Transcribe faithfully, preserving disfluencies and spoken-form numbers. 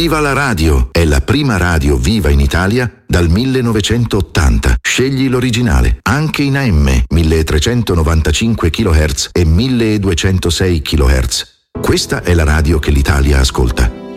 Viva la radio! È la prima radio viva in Italia dal millenovecentottanta. Scegli l'originale, anche in A M, milletrecentonovantacinque chilohertz e milleduecentosei chilohertz. Questa è la radio che l'Italia ascolta.